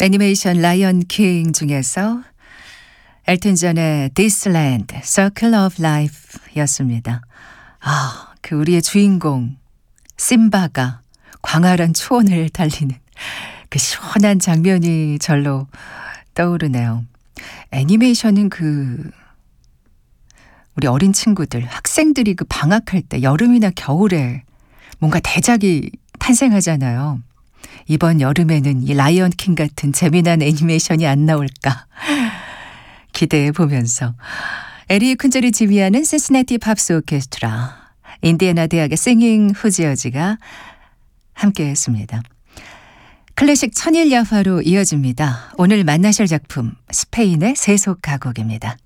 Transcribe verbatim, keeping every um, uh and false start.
애니메이션 라이언 킹 중에서 엘튼 존의 This Land, Circle of Life 였습니다. 아, 그 우리의 주인공 심바가 광활한 초원을 달리는 그 시원한 장면이 절로 떠오르네요. 애니메이션은 그 우리 어린 친구들, 학생들이 그 방학할 때 여름이나 겨울에 뭔가 대작이 탄생하잖아요. 이번 여름에는 이 라이언 킹 같은 재미난 애니메이션이 안 나올까 기대해 보면서 에리 쿤젤이 지휘하는 신시내티 팝스 오케스트라, 인디애나 대학의 싱잉 후지어즈가 함께했습니다. 클래식 천일 야화로 이어집니다. 오늘 만나실 작품 스페인의 세속 가곡입니다.